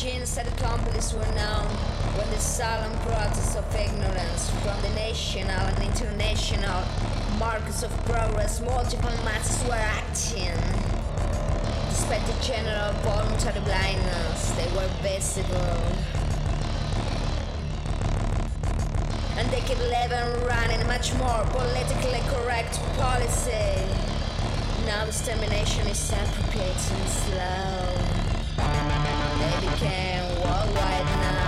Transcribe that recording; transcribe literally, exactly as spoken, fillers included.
margins and accomplices were known when the solemn protests of ignorance from the national and international markets of progress, multiple masses were acting. Despite the general voluntary blindness, they were visible. And they keep living, running much more politically correct policy. Now extermination is appropriate and slow. They became worldwide now.